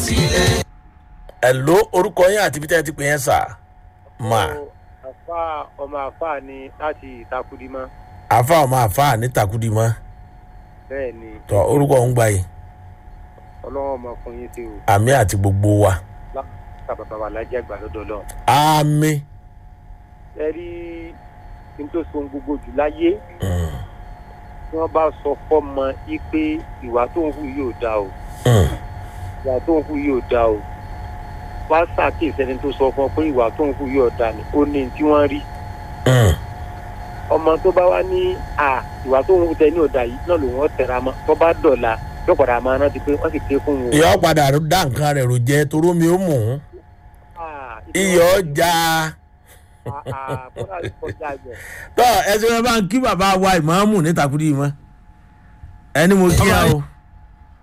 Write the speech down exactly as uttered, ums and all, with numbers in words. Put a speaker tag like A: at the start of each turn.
A: Hello, orúkọ yín àti bí tẹ́ ẹ ti pè yẹn sà. Ma.
B: Àfà ọmọ àfà ni láti Ìtakùdímọ́.
A: Àfà ọmọ àfà ní Takudimọ́.
B: Bẹ́ẹ̀ ni.
A: Tọ́ orúkọ òun gbà yìí.
B: Ọlọ́run ọmọkùnrin ṣe o.
A: Àmì àti gbogbo wa.
B: Láti bàbá wa lájẹ́ àgbà lọ́dọ̀ lọ.
A: Àmì.
B: Ẹ rí kí n tó so gbogbo jù láyé. Tí wọ́n bá sọ fọ́mọ yí pé ìwà tó ń hù yóò dá o. Ìwà tó ń hù yóò dá o. Wá ṣàkíyèsí ẹni tó sọ fún ọ pé ìwà tó ń hù yóò dá ni ó ní tí wọ́n rí. Ọmọ tó bá wá ní à ìwà tó ń hù tẹ ní ọ̀dà yìí náà lòun ọ̀ tẹ̀ra mọ́ tó bá dọ̀la yóò padà máa rántí pé wọ́n sì ké fún un.
A: Ìyá padà dá nǹkan rẹ̀ rò jẹ́ toró mi ó mú un. Iyọ̀ já. Tọ́ ẹ ṣe wọn bá ń kí bàbá wa ìmáàmù ní Takudimọ́. Ẹni mo kí á o.